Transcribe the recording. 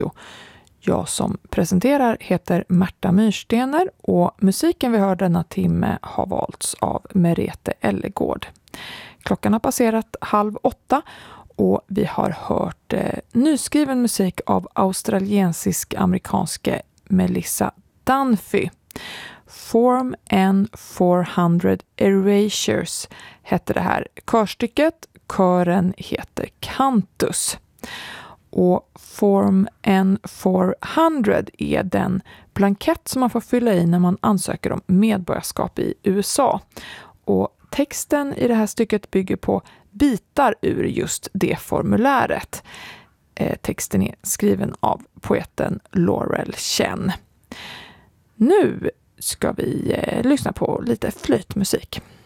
Jag som presenterar heter Märta Myrstener och musiken vi hör denna timme har valts av Merete Ellegård. Klockan har passerat 7:30 och vi har hört nyskriven musik av australiensisk-amerikanske Melissa Dunphy. Form N400 Erasures heter det här körstycket. Kören heter Cantus. Och Form N400 är den blankett som man får fylla i när man ansöker om medborgarskap i USA. Och texten i det här stycket bygger på bitar ur just det formuläret. Texten är skriven av poeten Laurel Chen. Nu ska vi lyssna på lite flöjtmusik.